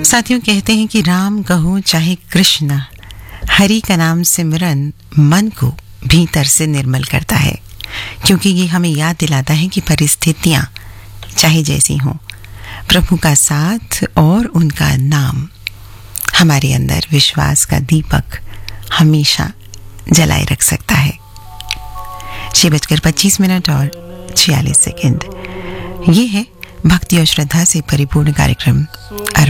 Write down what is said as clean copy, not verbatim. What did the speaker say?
साथियों, कहते हैं कि राम कहो चाहे कृष्ण, हरि का नाम सिमरन मन को भीतर से निर्मल करता है, क्योंकि ये हमें याद दिलाता है कि परिस्थितियां चाहे जैसी हों, प्रभु का साथ और उनका नाम हमारे अंदर विश्वास का दीपक हमेशा जलाए रख सकता है। 6:25 और 46 सेकंड। ये है भक्ति और श्रद्धा से परिपूर्ण कार्यक्रम